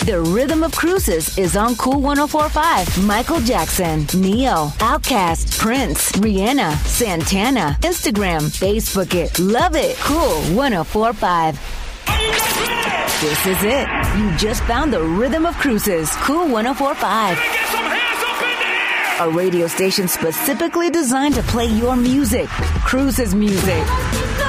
The Rhythm of Cruises is on Cool 104.5. Michael Jackson, Neo, Outkast, Prince, Rihanna, Santana. Instagram, Facebook it, love it. Cool 104.5. This is it. You just found the Rhythm of Cruises. Cool 104.5. A radio station specifically designed to play your music. Cruises music.